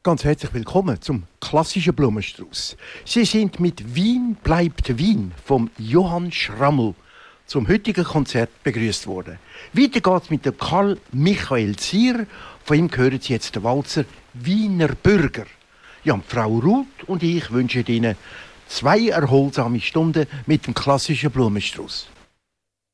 Ganz herzlich willkommen zum klassischen Blumenstrauß. Sie sind mit Wien bleibt Wien vom Johann Schrammel zum heutigen Konzert begrüßt worden. Weiter geht's mit dem Karl Michael Zier. Von ihm hören Sie jetzt den Walzer Wiener Bürger. Ja, Frau Ruth und ich wünschen Ihnen 2 erholsame Stunden mit dem klassischen Blumenstrauß.